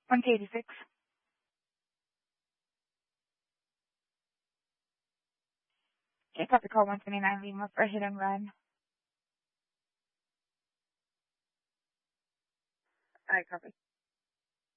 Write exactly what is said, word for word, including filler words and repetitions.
one K eighty-six. Okay, copy call one twenty-nine Lima for hit and run. I copy.